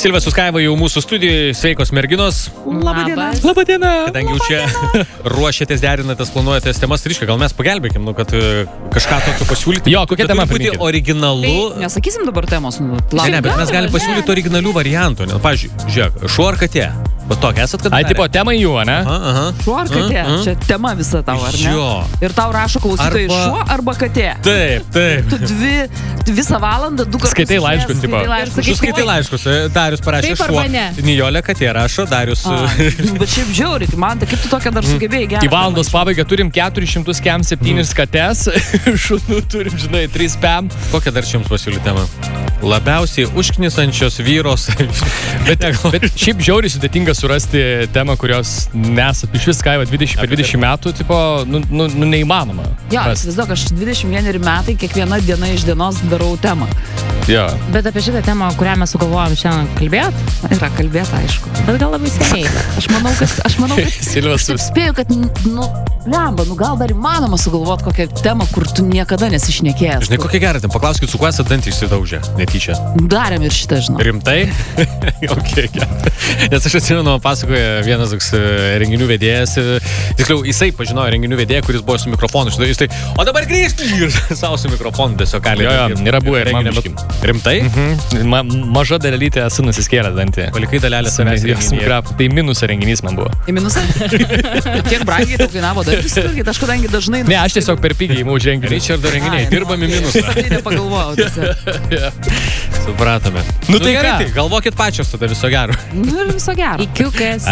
Silvija Suskaiva jau mūsų studijoje, sveikos merginos. Labadiena. Labadiena. Kadangi jau čia ruošiatės, derinatės, planuojatės temas, ryškia, gal mes pagelbėkim, kad kažką tokio pasiūlyti. Jo, kokia tema būti originalu. Tai nesakysim dabar temos. Ne, bet mes galim pasiūlyti originalių variantų. Pavyzdžiui, žiūrėk, šuo ar katė? Bet tokia esat, kad... Ai, tipo, tema jų, ne? Šuo ar katė? Čia tema visa tau, ar ne? Jo. Ir tau rašo klausytojai šuo arba katė. Taip. Tu visą valandą, 2 kartus. Skaitai laiškus, tipo. Skaitai laiškus. Darius parašė šuo. Nijolė katė rašo, Darius... Bet šiaip žiauriai, man tai kaip tu tokią dar sugebėjai gerą. Į valandos pabaigą turim 407 katės, šunų turim, žinai, 3 pem. Kokią dar čia jums pasiūlyti temą? Labiausiai užknisančios vyros. Bet šiaip žiauriai sudėtinga surasti temą, kurios nesat iš vis Skaiva 20 metų, tipo, neįmanoma. Jo, įsivaizduok, aš 21 metai, kiekviena diena iš dienos darau temą. Jo. Bet apie šitą temą, kurią mes sugalvojom šiandien kalbėt? Yra kalbėta, aišku. Bet gal labai seniai. Aš manau, kad Silvas spėju, kad, gal dar įmanoma sugalvoti kokią temą, kur tu niekada nesišnekėjęs. Žinai, kokia gera, paklauskit, su kuo esat dantį išsidaužę, netyčia. Darėm ir šitą, žinau. Rimtai? Okay, nes aš atsimenu, pasakoja vienas toks renginių vedėjas, tiksliau, jisai pažinojo renginių vedėją, kuris buvo su mikrofonu, jisai, o dabar grįžti ir savo su mikrofonu tiesiog gali. Jo, yra buvę renginį. Rimtai? Maža dalelytė esu nusiskėlę dantį. Palikai dalelę savęs renginyje. Tai minusą renginys man buvo. Į minusą? Kiek brangiai tau kainavo dantis? Aš kadangi dažnai... Ne, aš tiesiog per pigiai įmau renginį. Richardo renginiai, dirbam į minusą. Tai nepagalvojau tiesiog. Supratome. Tai gerai, galvokit pačios tada, viso gero. Ir viso gero. Ikiukas.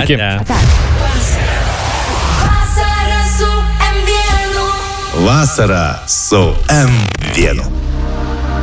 Vasara su M1.